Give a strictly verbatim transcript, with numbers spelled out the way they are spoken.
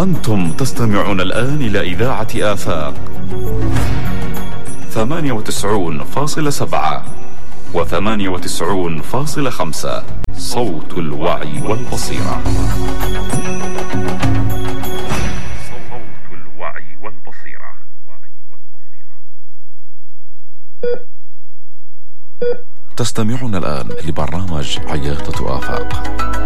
أنتم تستمعون الآن إلى إذاعة آفاق ثمانية وتسعون فاصلة سبعة وثمانية وتسعون فاصلة خمسة، صوت الوعي والبصيرة. صوت الوعي والبصيرة. تستمعون الآن لبرنامج عيادة آفاق.